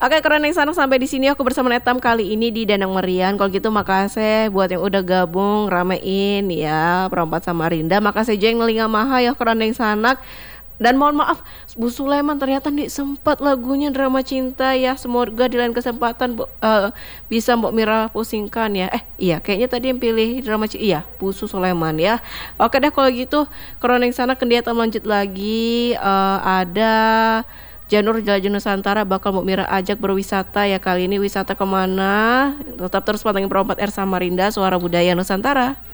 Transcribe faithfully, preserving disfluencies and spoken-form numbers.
Oke, keren yang sana sampai di sini aku bersama Netam kali ini di Danang Merian. Kalau gitu makasih buat yang udah gabung ramein ya Perempat Samarinda. Makasih juga yang nelinga maha ya keren yang sanak. Dan mohon maaf Bu Sulaiman ternyata nih sempat lagunya drama cinta ya. Semoga di lain kesempatan Bu- eh, bisa Mbak Mira pusingkan ya. Eh iya kayaknya tadi yang pilih drama cinta iya Bu Sulaiman ya. Oke deh kalau gitu keren yang sana kegiatan lanjut lagi. Eh, ada Janur Jelajah Nusantara bakal Mbak Mira ajak berwisata ya kali ini wisata kemana? Tetap terus pantengin Perempat R Samarinda Suara Budaya Nusantara.